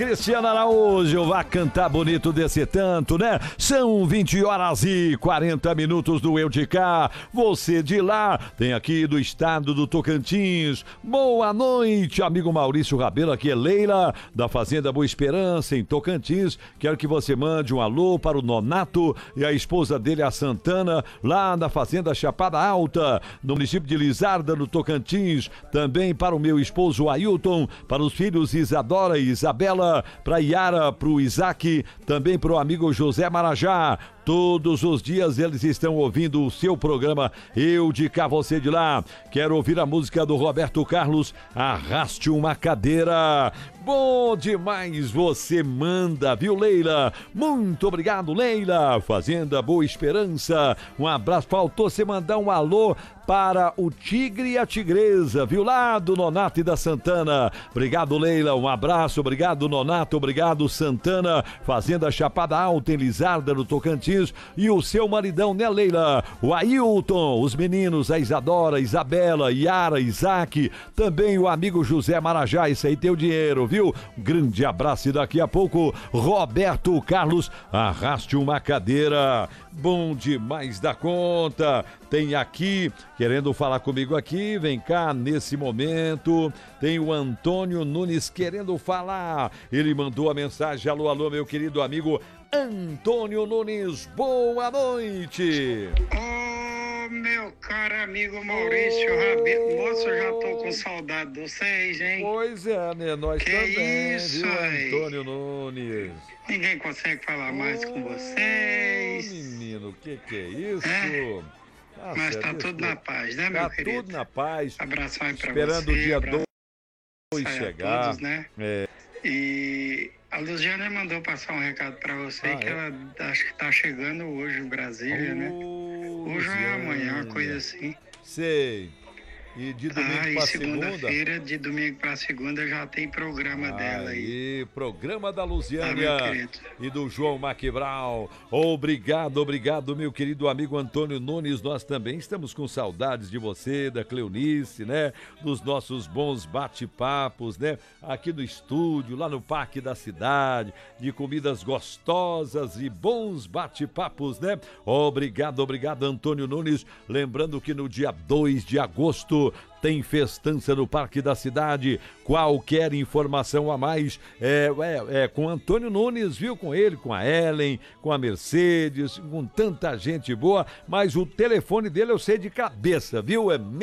Cristiano Araújo, vai cantar bonito desse tanto, né? São 20h40 do Eu de Cá. Você de lá, tem aqui do estado do Tocantins. Boa noite, amigo Maurício Rabelo, aqui é Leila, da Fazenda Boa Esperança, em Tocantins. Quero que você mande um alô para o Nonato e a esposa dele, a Santana, lá na Fazenda Chapada Alta, no município de Lizarda, no Tocantins. Também para o meu esposo Ailton, para os filhos Isadora e Isabela, para Yara, para o Isaac, também para o amigo José Marajá. Todos os dias eles estão ouvindo o seu programa Eu de Cá, Você de Lá. Quero ouvir a música do Roberto Carlos, Arraste uma Cadeira. Bom demais, você manda, viu, Leila? Muito obrigado, Leila. Fazenda Boa Esperança, um abraço. Faltou você mandar um alô para o Tigre e a Tigresa, viu, lá do Nonato e da Santana. Obrigado, Leila, um abraço. Obrigado, Nonato, obrigado, Santana. Fazenda Chapada Alta, em Lizarda, no Tocantins. E o seu maridão, né, Leila? O Ailton, os meninos, a Isadora, Isabela, Yara, Isaac, também o amigo José Marajá. Isso aí tem o dinheiro, viu? Um grande abraço e daqui a pouco, Roberto Carlos, Arraste uma Cadeira. Bom demais da conta. Tem aqui, querendo falar comigo aqui, vem cá nesse momento, tem o Antônio Nunes querendo falar. Ele mandou a mensagem: alô, alô, meu querido amigo Antônio Nunes, boa noite. Ô, meu caro amigo Maurício Rabelo, moço, eu já tô com saudade de vocês, hein? Pois é, né? Nós que também, isso, viu, aí? Antônio Nunes? Ninguém consegue falar mais com vocês. Menino, que é isso? Nossa, mas tá tudo na paz, né, meu querido? Tá tudo na paz. Abração aí pra esperando você. O dia 2 chegar. Todos, né? E a Luziana mandou passar um recado pra você que ela acho que tá chegando hoje em Brasília, né? Hoje ou é amanhã, uma coisa assim. Sei. E de domingo pra segunda-feira, de domingo pra segunda, já tem programa dela aí. Programa da Luziânia e do João Maquibral. Obrigado, meu querido amigo Antônio Nunes. Nós também estamos com saudades de você, da Cleonice, né? Dos nossos bons bate-papos, né? Aqui no estúdio, lá no Parque da Cidade, de comidas gostosas e bons bate-papos, né? Obrigado, Antônio Nunes. Lembrando que no dia 2 de agosto tem festança no Parque da Cidade. Qualquer informação a mais é com Antônio Nunes, viu? Com ele, com a Ellen, com a Mercedes, com tanta gente boa. Mas o telefone dele eu sei de cabeça, viu? É